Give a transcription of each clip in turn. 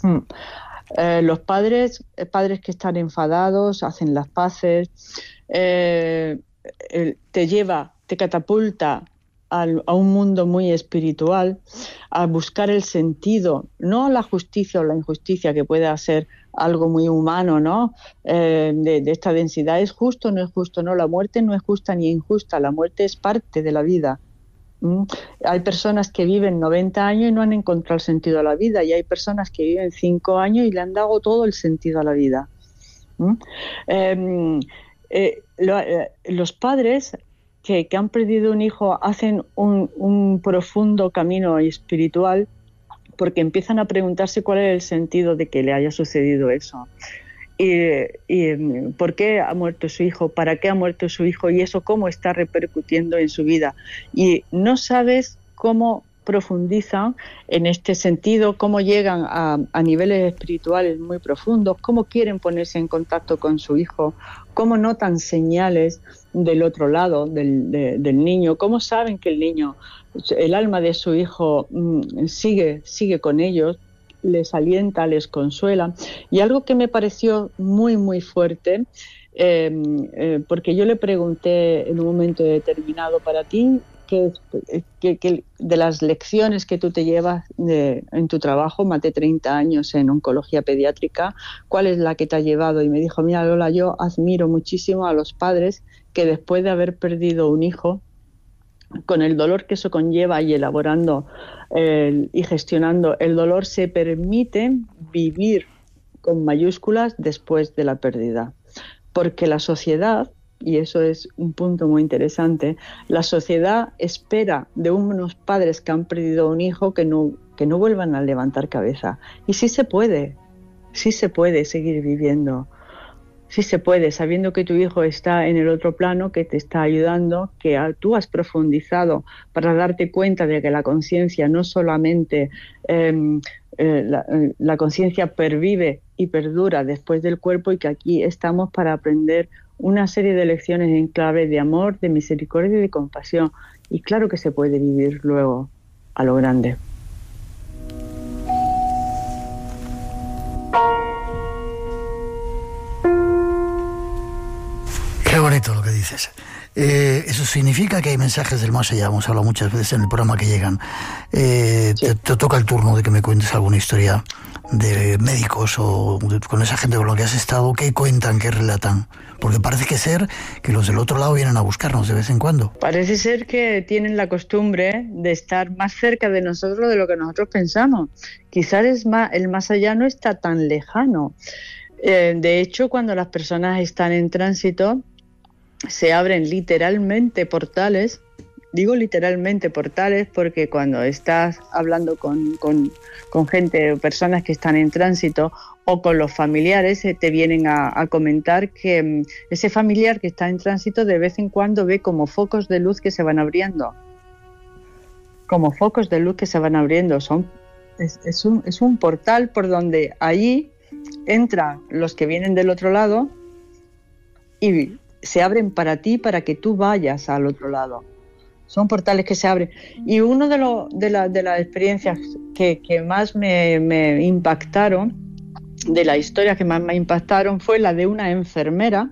Mm. Los padres que están enfadados, hacen las paces, te catapulta a un mundo muy espiritual, a buscar el sentido, no la justicia o la injusticia, que pueda ser algo muy humano, ¿no? De esta densidad, ¿es justo o no es justo? No, la muerte no es justa ni injusta, la muerte es parte de la vida. Hay personas que viven 90 años y no han encontrado el sentido a la vida, y hay personas que viven 5 años y le han dado todo el sentido a la vida. Los padres que han perdido un hijo hacen un profundo camino espiritual, porque empiezan a preguntarse cuál es el sentido de que le haya sucedido eso. Y por qué ha muerto su hijo, para qué ha muerto su hijo, y eso cómo está repercutiendo en su vida. Y no sabes cómo profundizan en este sentido, cómo llegan a niveles espirituales muy profundos, cómo quieren ponerse en contacto con su hijo, cómo notan señales del otro lado del niño, cómo saben que el alma de su hijo sigue con ellos, les alienta, les consuela. Y algo que me pareció muy, muy fuerte, porque yo le pregunté en un momento determinado, para ti, que de las lecciones que tú te llevas en tu trabajo, más de 30 años en oncología pediátrica, ¿cuál es la que te ha llevado? Y me dijo, mira, Lola, yo admiro muchísimo a los padres que después de haber perdido un hijo, con el dolor que eso conlleva y elaborando y gestionando el dolor, se permiten vivir con mayúsculas después de la pérdida. Porque la sociedad, y eso es un punto muy interesante, la sociedad espera de unos padres que han perdido un hijo que no vuelvan a levantar cabeza. Y sí se puede seguir viviendo. Sí se puede, sabiendo que tu hijo está en el otro plano, que te está ayudando, que tú has profundizado para darte cuenta de que la conciencia no solamente, la conciencia pervive y perdura después del cuerpo, y que aquí estamos para aprender una serie de lecciones en clave de amor, de misericordia y de compasión. Y claro que se puede vivir luego a lo grande. Qué bonito lo que dices. Eso significa que hay mensajes del más allá. Hemos hablado muchas veces en el programa que llegan. Sí. Te toca el turno de que me cuentes alguna historia de médicos o con esa gente con la que has estado. ¿Qué cuentan, qué relatan? Porque parece que los del otro lado vienen a buscarnos de vez en cuando. Parece ser que tienen la costumbre de estar más cerca de nosotros de lo que nosotros pensamos. Quizás el más allá no está tan lejano. De hecho, cuando las personas están en tránsito, se abren literalmente portales. Digo literalmente portales porque cuando estás hablando con gente o personas que están en tránsito, o con los familiares, te vienen a comentar que ese familiar que está en tránsito de vez en cuando ve como focos de luz que se van abriendo. Como focos de luz que se van abriendo. Es un portal por donde allí entran los que vienen del otro lado y se abren para ti, para que tú vayas al otro lado. Son portales que se abren. Y uno de las experiencias que más me impactaron, de las historias que más me impactaron, fue la de una enfermera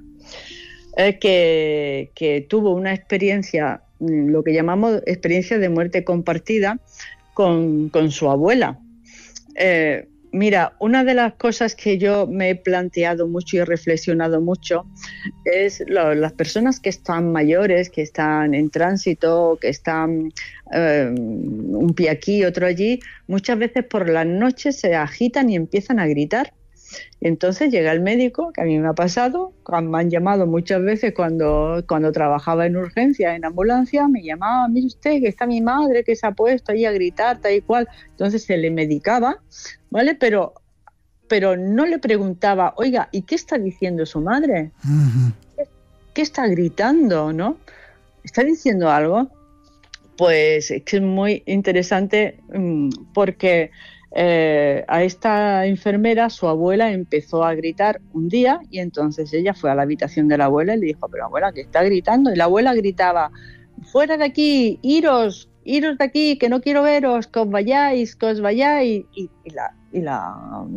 que tuvo una experiencia, lo que llamamos experiencia de muerte compartida, con su abuela. Mira, una de las cosas que yo me he planteado mucho y he reflexionado mucho es las personas que están mayores, que están en tránsito, que están un pie aquí, otro allí, muchas veces por las noches se agitan y empiezan a gritar. Entonces llega el médico, que a mí me ha pasado, me han llamado muchas veces cuando trabajaba en urgencia, en ambulancia, me llamaba, mire usted que está mi madre que se ha puesto ahí a gritar, tal y cual. Entonces se le medicaba, ¿vale? Pero no le preguntaba, oiga, ¿y qué está diciendo su madre? Uh-huh. ¿Qué está gritando, no? ¿Está diciendo algo? Pues es que es muy interesante porque a esta enfermera, su abuela empezó a gritar un día, y entonces ella fue a la habitación de la abuela y le dijo, pero abuela, ¿qué está gritando? Y la abuela gritaba, fuera de aquí, iros de aquí, que no quiero veros, que os vayáis, y la